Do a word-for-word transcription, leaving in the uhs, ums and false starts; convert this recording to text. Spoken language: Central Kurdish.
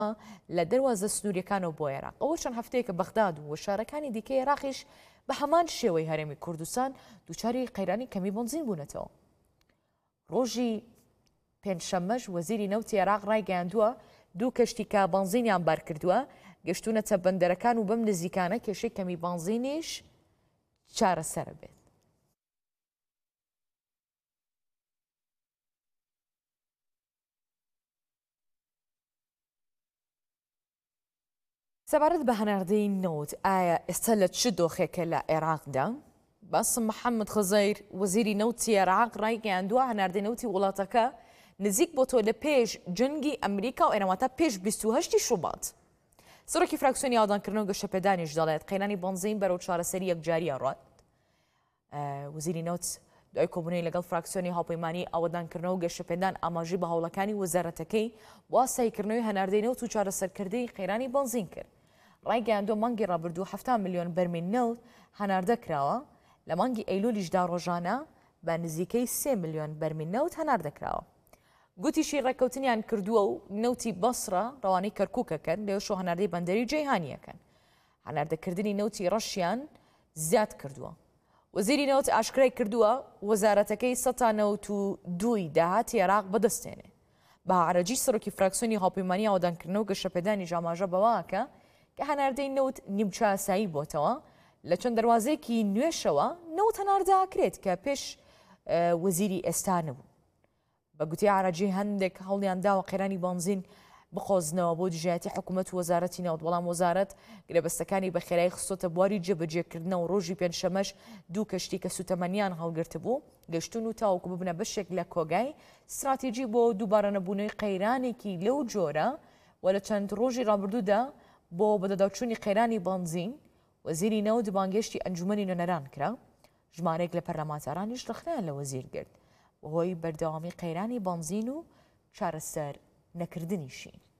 لە دەواازە سنووریەکانەوە بۆ عێراق ئەوە چەند هەفتەیەکە بەغداد و شارەکانی دیکەی عێراقیش بە هەمان شێوەی هەرێمی کوردستان دووچاری قەیرانی کەمی بنزین بوونەتەوە. ڕۆژی پێنجشەممەش وەزیری نەوتی عێراق ڕایگەیاندووە دوو کەشتی کە بنزینیان بار کردووە گەشتونەتە بەندەرەکان و بەم نزیکانە کێشەی کەمی بنزینیش چارەسەرە بێت. سەبارەت بە هەناردەی نەوت ئایا ئێستا لە چ دۆخێکە لە عێراقدا؟ باسم محەممەد خزەیر وەزیری نەوتی عێراق ڕایگەیاندووە هەناردەی نەوتی وڵاتەکە نزیک بۆ تۆ لە پێش جەنگی ئەمریکا و ئێرانواتە پێش بیست و هەشتی شوبات. سەرۆکی فراکسیۆنی ئاوادانکردنەوە گەشەپێدانیش دەڵێت قەیرانی بنزین بەرەو چارەسەری یەکجاریە ڕات. وەزیری نەوت دوای کۆبوونەوەی لەگەڵ فراکسیۆنی هاوپەیمانی ئاوادانکردنەوە و گەشەپێدان ئاماژەی بە هەوڵەکانی وەزارەتەکەی بۆ سایکردنەوەی هەناردەی نەوت و چارەسەرکردەی قەیرانی بنزین کرد. ڕایگەیاندووە مانگی ڕابردوو هەفتاد ملیۆن بەرمیل نەوت هەناردە کراوە لە مانگی ئەیلولیشدا ڕۆژانە بە نزیکەی سێ ملیۆن بەرمیل نەوت هەناردە کراوە. گوتیشی ڕێککەوتنیان کردووە و نەوتی بەسرە ڕەوانەی کەرکووکەکەن لێوەشۆ هەناردەی بەندەری جەیهانیەکەن. هەناردەکردنی نەوتی ڕەشیان زیاد کردووە. وەزیری نەوت ئاشکرای کردووە وەزارەتەکەی سەد نەوت و دووی داهاتی عێراق بەدەستێنێ. بە عەرەجی سەرۆکی فراکسیۆنی هاوپەیمانی ئاوادانکردنەوە گەشەپێدانی ئاماژە بەوەکە کە هەناردەی نەوت نیمچە ئاسایی بۆتەوە لە چەند دەواازەیەکی نوێشەوە نەوت هەناردەکرێت کە پێش وەزیری ئێستا نەبوو. بە گوتی عەرەجی هەندێک هەوڵیان داوە قەیرانی بنزین بخۆزنەوە بۆ دژایەتی حکوومەت و وەزارەتی نەوت، بەڵام وەزارەت گرێبەستەکانی بەخێرایی خستۆتە بواری جێبەجێکردنەوە. ڕۆژی پێنجشەممەش دوو کەشتی کە سوتەمەنیان هەڵگرت بوو گەشتون و تاوەکو ببنە بەشێک لە کۆگای استراتیجی بۆ دووبارە نەبوونەوەی قەیرانێکی لەو جۆرە و لە چەند ڕۆژی ڕابردوودا بۆ بەدەداوچوونی قەیرانی بنزین وەزیری نەوت بانگێشتی ئەنجومەنی نوێنەران کرا. ژمارەیەک لە پەرلەمانتارانیش ڕخنیان لە وەزیر کرد بەهۆی بەردەوامی قەیرانی بنزین و چارەسەر نەکردنیشی.